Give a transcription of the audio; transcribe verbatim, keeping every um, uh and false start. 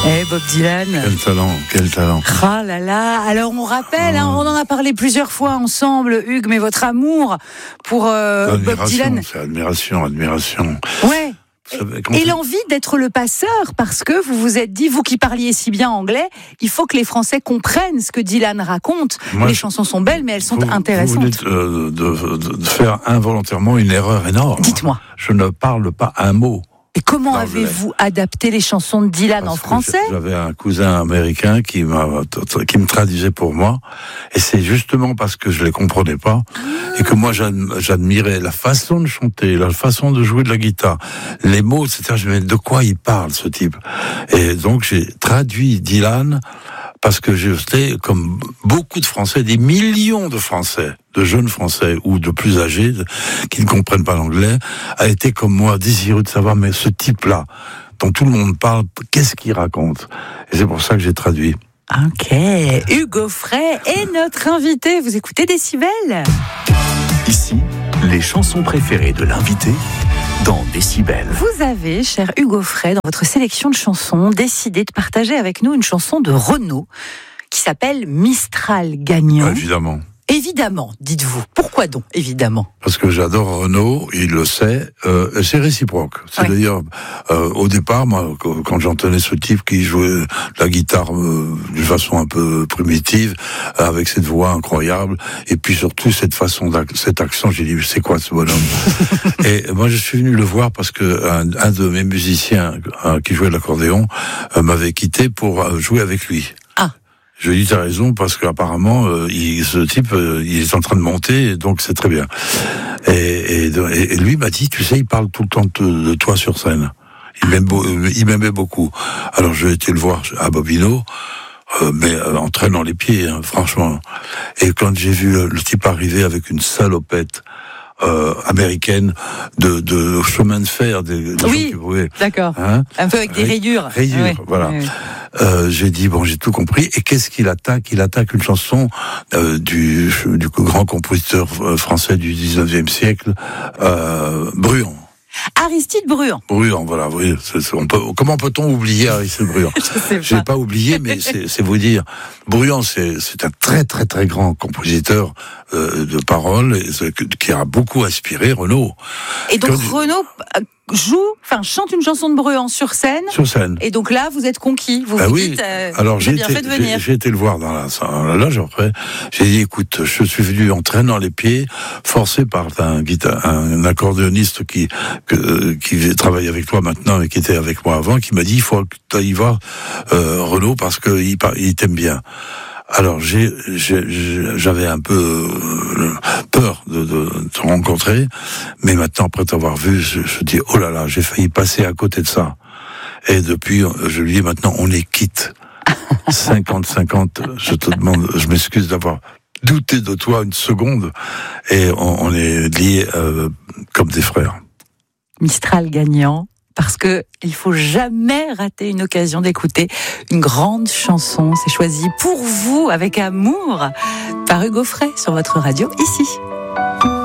Eh, Bob Dylan. Quel talent, quel talent. Ah là là. Alors on rappelle, oh. hein, on en a parlé plusieurs fois ensemble, Hugues, mais votre amour pour euh, Bob Dylan. C'est admiration, admiration. Ouais. Et, et l'envie d'être le passeur, parce que vous vous êtes dit, vous qui parliez si bien anglais, il faut que les Français comprennent ce que Dylan raconte. Moi, les je, chansons sont belles, mais elles sont vous, intéressantes. Vous venez de, de, de, de faire involontairement une erreur énorme. Dites-moi. Je ne parle pas un mot. Et comment avez-vous adapté les chansons de Dylan Parce en français ? J'avais un cousin américain qui m'a, qui me traduisait pour moi, et c'est justement parce que je les comprenais pas, et que moi j'admirais la façon de chanter, la façon de jouer de la guitare, les mots, et cetera. Je me disais, de quoi il parle, ce type ? Et donc j'ai traduit Dylan, parce que j'étais, comme beaucoup de Français, des millions de Français, de jeunes Français ou de plus âgés, de, qui ne comprennent pas l'anglais, a été comme moi désireux de savoir, mais ce type-là, dont tout le monde parle, qu'est-ce qu'il raconte ? Et c'est pour ça que j'ai traduit. Ok, Hugues Aufray est notre invité. Vous écoutez Décibel ? Ici, les chansons préférées de l'invité dans Décibel. Vous avez, cher Hugues Aufray, dans votre sélection de chansons, décidé de partager avec nous une chanson de Renaud qui s'appelle Mistral gagnant. Ah, évidemment. Évidemment, dites-vous. Pourquoi donc, évidemment ? Parce que j'adore Renaud, il le sait, euh, c'est réciproque. C'est oui. D'ailleurs, euh, au départ, moi, quand j'entendais ce type qui jouait la guitare euh, d'une façon un peu primitive, euh, avec cette voix incroyable, et puis surtout cette façon, cet accent, j'ai dit, c'est quoi ce bonhomme ? Et moi, je suis venu le voir parce que un, un de mes musiciens euh, qui jouait de l'accordéon euh, m'avait quitté pour euh, jouer avec lui. Je lui dis, t'as raison, parce qu'apparemment, euh, il, ce type, euh, il est en train de monter, donc c'est très bien. Et, et, et lui m'a dit, tu sais, il parle tout le temps de, de toi sur scène. Il m'aime, il m'aimait beaucoup. Alors j'ai été le voir à Bobino, euh, mais euh, en traînant les pieds, hein, franchement. Et quand j'ai vu euh, le type arriver avec une salopette, Euh, américaine de, de chemin de fer, des, des oui, gens qui pouvaient, d'accord, hein, un peu avec des rayures. Rayures, ouais, voilà. Ouais. Euh, j'ai dit bon, j'ai tout compris. Et qu'est-ce qu'il attaque ? Il attaque une chanson euh, du, du grand compositeur français du dix-neuvième siècle, euh, Bruant. Aristide Bruant. Bruant, voilà, oui. C'est, c'est, on peut, comment peut-on oublier Aristide Bruant ? Je sais pas. pas oublié, mais c'est, c'est vous dire. Bruant, c'est, c'est un très très très grand compositeur euh, de paroles et, qui a beaucoup inspiré Renaud. Et donc Quand Renaud joue, enfin chante une chanson de Bruant sur scène. Sur scène. Et donc là, vous êtes conquis. Vous ben vous oui. dites, euh, alors j'ai, bien été, fait de venir. J'ai, j'ai été le voir dans la, la loge après. J'ai dit, écoute, je suis venu en traînant les pieds, forcé par un, guitar, un accordéoniste qui que, qui travaille avec toi maintenant et qui était avec moi avant, qui m'a dit, il faut que tu ailles voir euh, Renaud parce que il, il t'aime bien. Alors j'ai, j'ai, j'avais un peu euh, peur de, de te rencontrer, mais maintenant après t'avoir vu, je, je dis oh là là, j'ai failli passer à côté de ça. Et depuis, je lui dis maintenant on est quitte. cinquante cinquante, je te demande, je m'excuse d'avoir douté de toi une seconde, et on, on est liés euh, comme des frères. Mistral gagnant. Parce que il faut jamais rater une occasion d'écouter une grande chanson. C'est choisi pour vous avec amour par Hugues Aufray sur votre radio ici.